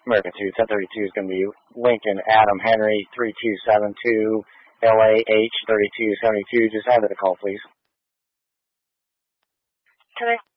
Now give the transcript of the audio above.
American 2, 1032 is going to be Lincoln Adam Henry 3272 LAH 3272. Just add it a call, please. Can I